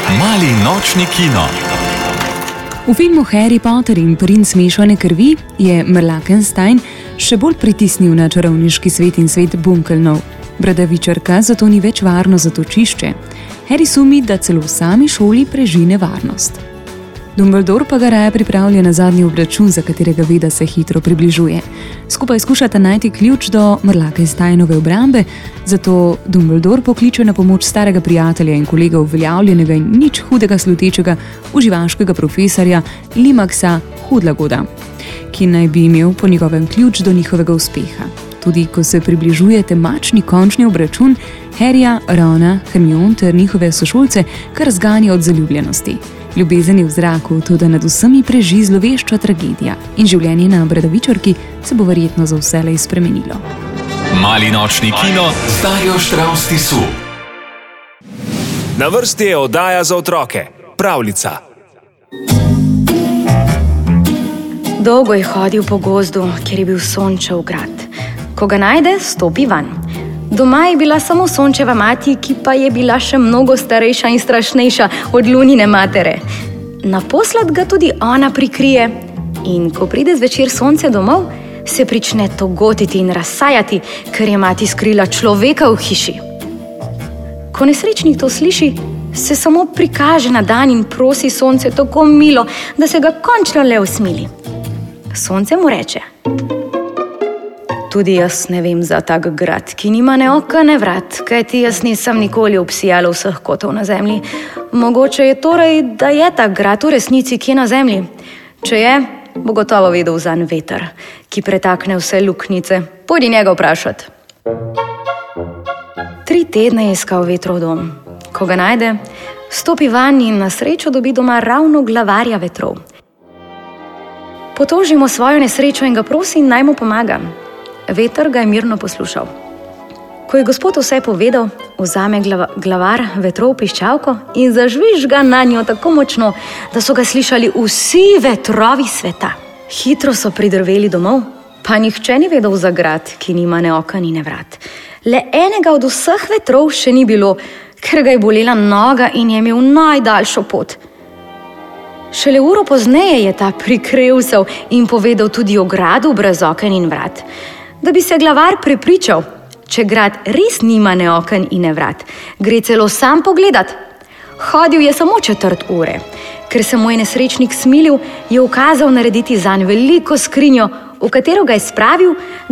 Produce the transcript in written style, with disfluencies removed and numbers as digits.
Mali nočni kino. V filmu Harry Potter in princ mešane krvi je Mrlakenstein še bolj pritisnil na čarovniški svet in svet Bunkelnov. Bradavičarka zato ni več varno zatočišče. Harry sumi, da celo v sami šoli preži nevarnost. Dumbledore pa ga raje pripravlja na zadnji obračun, za katerega ve, da se hitro približuje. Skupaj skušata najti ključ do Mrlakensteinove obrambe, zato Dumbledore pokliče na pomoč starega prijatelja in kolega uveljavljenega in nič hudega slutečega uživaškega profesorja Limaxa Hudlagoda, ki naj bi imel po njegovem ključ do njihovega uspeha. Tudi ko se približuje temačni končni obračun, Harryja, Rona, Hermione ter njihove sošolce kar zganja od zaljubljenosti. Ljubezen je v zraku, toda nad vsemi preži zlovešča tragedija in življenje na Bradavičarki se bo verjetno za vselej spremenilo. Mali nočni kino z Darjo Štravs Tisu. Na vrsti je oddaja za otroke, Pravljica. Dolgo je hodil po gozdu, kjer je bil Sončev grad. Ko ga najde, stopi van. Doma je bila samo Sončeva mati, ki pa je bila še mnogo starejša in strašnejša od Lunine matere. Naposled ga tudi ona prikrije in ko pride zvečer sonce domov, se prične togotiti in razsajati, ker je mati skrila človeka v hiši. Ko nesrečnik to sliši, se samo prikaže na dan in prosi sonce tako milo, da se ga končno le usmili. Sonce mu reče: tudi jaz ne vem za tak grad, ki nima ne oka ne vrat, kajti jaz nisem nikoli obsijala vseh kotov na zemlji. Mogoče je torej, da je tak grad v resnici kje na zemlji. Če je, bo gotovo vedel zanj veter, ki pretakne vse luknjice. Pojdi njega vprašat. 3 tedne je iskal vetrov dom. Ko ga najde, stopi van in na srečo dobi doma ravno glavarja vetrov. Potožimo svojo nesrečo in ga prosi, naj mu pomaga. Veter ga je mirno poslušal. Ko je gospod vse povedal, vzame glavar vetrov piščalko in zažvižga na njo tako močno, da so ga slišali vsi vetrovi sveta. Hitro so pridrveli domov, pa nihče ni vedel za grad, ki nima ne oka ni ne vrat. Le enega od vseh vetrov še ni bilo, ker ga je bolela noga in je imel najdaljšo pot. Šele uro pozneje je ta prikrevsel in povedal tudi o gradu brez oken in vrat. Da bi se glavar prepričal, če grad res nima ne oken in ne vrat, gre celo sam pogledat. Hodil je samo 1/4 ure. Ker se mu je nesrečnik smilil, je ukazal narediti zanj veliko skrinjo, v katero ga je spravil,